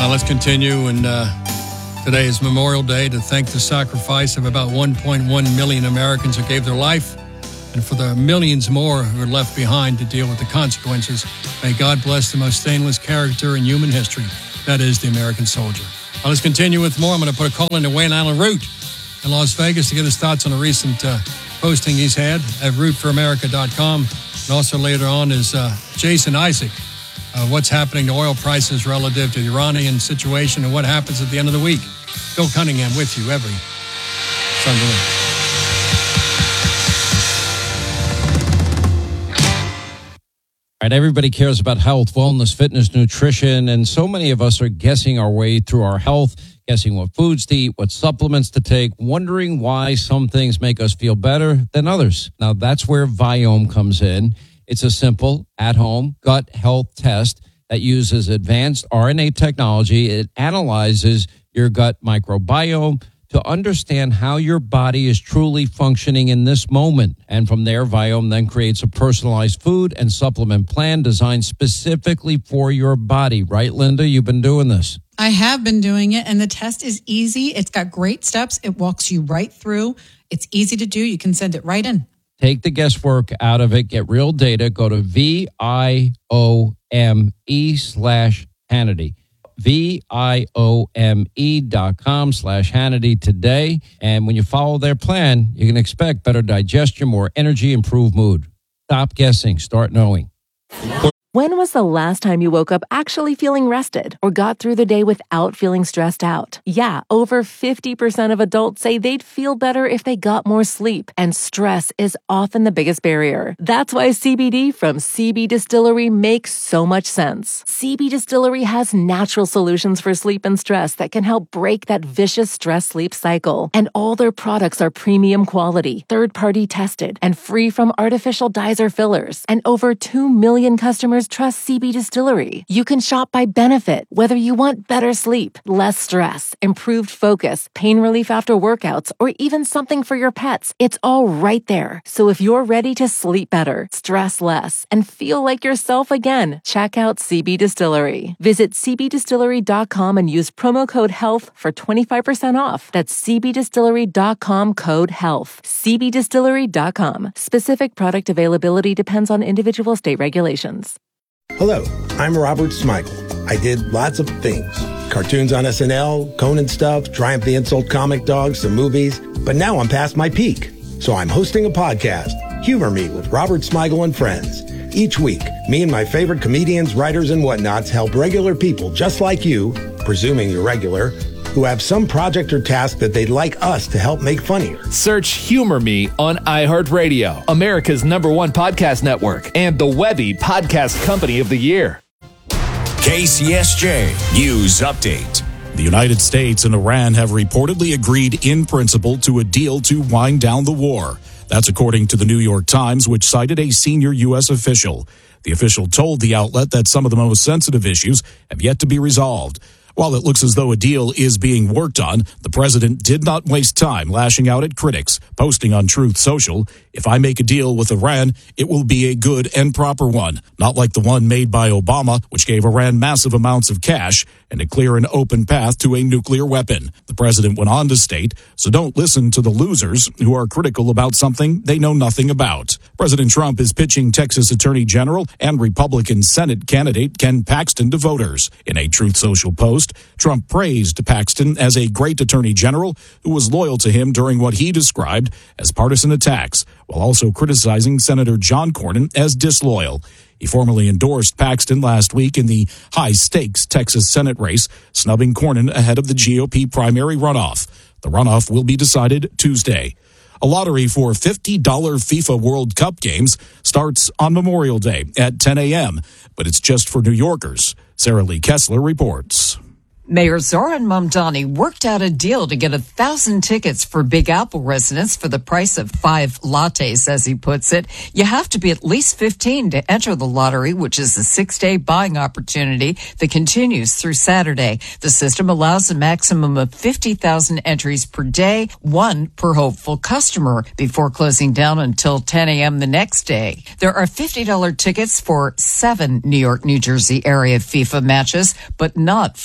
Let's continue, and today is Memorial Day to thank the sacrifice of about 1.1 million Americans who gave their life, and for the millions more who are left behind to deal with the consequences. May God bless the most stainless character in human history. That is the American soldier. Let's continue with more. I'm going to put a call into Wayne Allen Root in Las Vegas to get his thoughts on a recent posting he's had at rootforamerica.com. And also later on is Jason Isaac. What's happening to oil prices relative to the Iranian situation and what happens at the end of the week. Bill Cunningham with you every Sunday night. All right, everybody cares about health, wellness, fitness, nutrition, and so many of us are guessing our way through our health, guessing what foods to eat, what supplements to take, wondering why some things make us feel better than others. Now, that's where Viome comes in. It's a simple, at-home gut health test that uses advanced RNA technology. It analyzes your gut microbiome to understand how your body is truly functioning in this moment. And from there, Viome then creates a personalized food and supplement plan designed specifically for your body. Right, Linda? You've been doing this. I have been doing it, and the test is easy. It's got great steps. It walks you right through. It's easy to do. You can send it right in. Take the guesswork out of it. Get real data. Go to VIOME/Hannity. VIOME.com/Hannity today. And when you follow their plan, you can expect better digestion, more energy, improved mood. Stop guessing. Start knowing. When was the last time you woke up actually feeling rested or got through the day without feeling stressed out? Yeah, over 50% of adults say they'd feel better if they got more sleep, and stress is often the biggest barrier. That's why CBD from CB Distillery makes so much sense. CB Distillery has natural solutions for sleep and stress that can help break that vicious stress-sleep cycle. And all their products are premium quality, third-party tested, and free from artificial dyes or fillers. And over 2 million customers trust CB Distillery. You can shop by benefit, whether you want better sleep, less stress, improved focus, pain relief after workouts, or even something for your pets. It's all right there. So if you're ready to sleep better, stress less, and feel like yourself again, check out CB Distillery. Visit cbdistillery.com and use promo code HEALTH for 25% off. That's cbdistillery.com code HEALTH. cbdistillery.com. Specific product availability depends on individual state regulations. Hello, I'm Robert Smigel. I did lots of things. Cartoons on SNL, Conan stuff, Triumph the Insult Comic Dog, some movies. But now I'm past my peak. So I'm hosting a podcast, Humor Me with Robert Smigel and Friends. Each week, me and my favorite comedians, writers, and whatnots help regular people just like you, presuming you're regular, who have some project or task that they'd like us to help make funnier. Search Humor Me on iHeartRadio, America's #1 podcast network, and the Webby Podcast Company of the Year. KCSJ News Update. The United States and Iran have reportedly agreed in principle to a deal to wind down the war. That's according to the New York Times, which cited a senior U.S. official. The official told the outlet that some of the most sensitive issues have yet to be resolved. While it looks as though a deal is being worked on, the president did not waste time lashing out at critics, posting on Truth Social, "If I make a deal with Iran, it will be a good and proper one, not like the one made by Obama, which gave Iran massive amounts of cash and a clear and open path to a nuclear weapon." The president went on to state, "So don't listen to the losers who are critical about something they know nothing about." President Trump is pitching Texas Attorney General and Republican Senate candidate Ken Paxton to voters. In a Truth Social post, Trump praised Paxton as a great attorney general who was loyal to him during what he described as partisan attacks, while also criticizing Senator John Cornyn as disloyal. He formally endorsed Paxton last week in the high-stakes Texas Senate race, snubbing Cornyn ahead of the GOP primary runoff. The runoff will be decided Tuesday. A lottery for $50 FIFA World Cup games starts on Memorial Day at 10 a.m., but it's just for New Yorkers. Sarah Lee Kessler reports. Mayor Zoran Mamdani worked out a deal to get 1,000 tickets for Big Apple residents for the price of 5 lattes, as he puts it. You have to be at least 15 to enter the lottery, which is a 6-day buying opportunity that continues through Saturday. The system allows a maximum of 50,000 entries per day, 1 per hopeful customer, before closing down until 10 a.m. the next day. There are $50 tickets for 7 New York, New Jersey area FIFA matches, but not for the World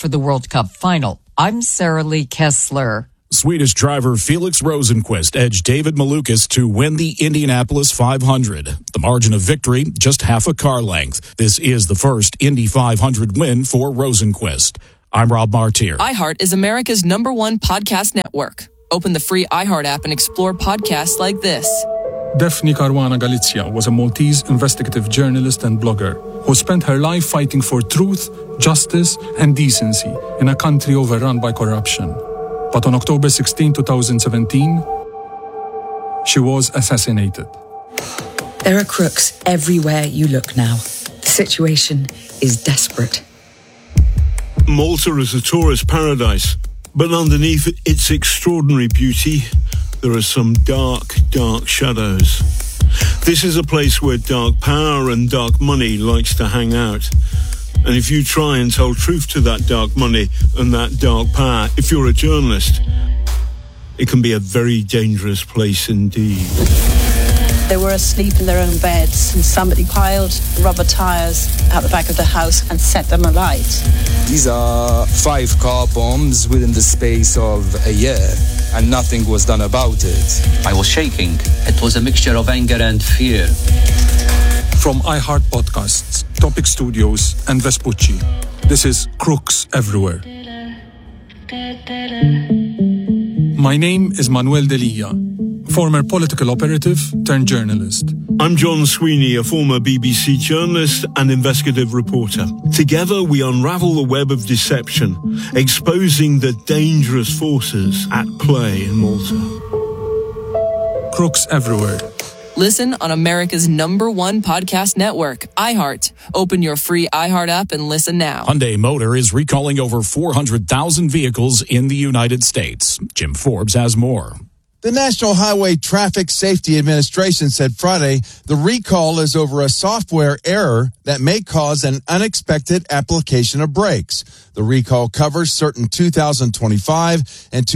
World Cup final. I'm Sarah Lee Kessler. Swedish driver Felix Rosenqvist edged David Malukas to win the Indianapolis 500. The margin of victory, just half a car length. This is the first Indy 500 win for Rosenqvist. I'm Rob Martier. iHeart is America's #1 podcast network. Open the free iHeart app and explore podcasts like this. Daphne Caruana Galizia was a Maltese investigative journalist and blogger who spent her life fighting for truth, justice, and decency in a country overrun by corruption. But on October 16, 2017, she was assassinated. There are crooks everywhere you look now. The situation is desperate. Malta is a tourist paradise, but underneath its extraordinary beauty, there are some dark, dark shadows. This is a place where dark power and dark money likes to hang out. And if you try and tell truth to that dark money and that dark power, if you're a journalist, it can be a very dangerous place indeed. They were asleep in their own beds and somebody piled rubber tires out the back of the house and set them alight. These are 5 car bombs within the space of a year, and nothing was done about it. I was shaking. It was a mixture of anger and fear. From iHeart Podcasts, Topic Studios, and Vespucci, this is Crooks Everywhere. My name is Manuel Delia, former political operative turned journalist. I'm John Sweeney, a former BBC journalist and investigative reporter. Together we unravel the web of deception, exposing the dangerous forces at play in Malta. Crooks Everywhere. Listen on America's #1 podcast network, iHeart. Open your free iHeart app and listen now. Hyundai Motor is recalling over 400,000 vehicles in the United States. Jim Forbes has more. The National Highway Traffic Safety Administration said Friday the recall is over a software error that may cause an unexpected application of brakes. The recall covers certain 2025 and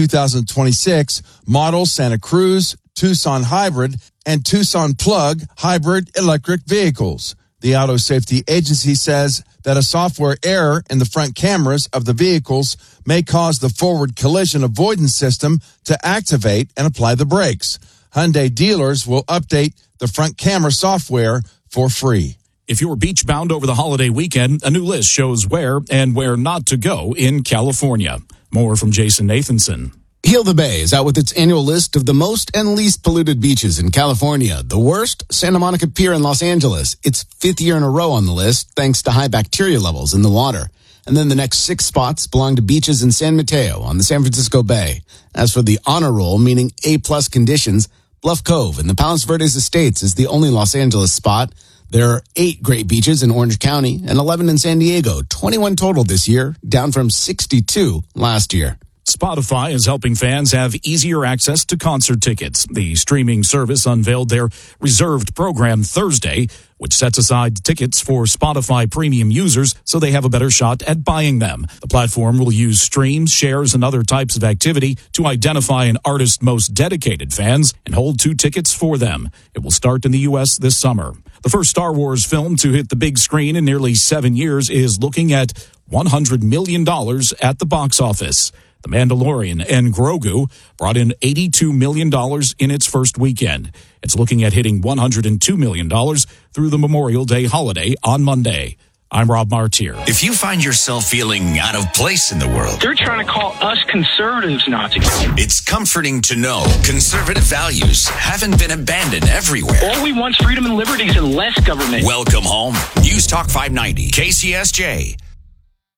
2026 model Santa Cruz, Tucson Hybrid, and Tucson Plug hybrid electric vehicles. The Auto Safety Agency says that a software error in the front cameras of the vehicles may cause the forward collision avoidance system to activate and apply the brakes. Hyundai dealers will update the front camera software for free. If you're beach bound over the holiday weekend, a new list shows where and where not to go in California. More from Jason Nathanson. Heal the Bay is out with its annual list of the most and least polluted beaches in California. The worst, Santa Monica Pier in Los Angeles. It's 5th year in a row on the list thanks to high bacteria levels in the water. And then the next 6 spots belong to beaches in San Mateo on the San Francisco Bay. As for the honor roll, meaning A-plus conditions, Bluff Cove in the Palos Verdes Estates is the only Los Angeles spot. There are 8 great beaches in Orange County and 11 in San Diego, 21 total this year, down from 62 last year. Spotify is helping fans have easier access to concert tickets. The streaming service unveiled their reserved program Thursday, which sets aside tickets for Spotify premium users so they have a better shot at buying them. The platform will use streams, shares, and other types of activity to identify an artist's most dedicated fans and hold 2 tickets for them. It will start in the U.S. this summer. The first Star Wars film to hit the big screen in nearly 7 years is looking at $100 million at the box office. The Mandalorian and Grogu brought in $82 million in its first weekend. It's looking at hitting $102 million through the Memorial Day holiday on Monday. I'm Rob Martier. If you find yourself feeling out of place in the world, they're trying to call us conservatives Nazis. It's comforting to know conservative values haven't been abandoned everywhere. All we want is freedom and liberties and less government. Welcome home. News Talk 590, KCSJ.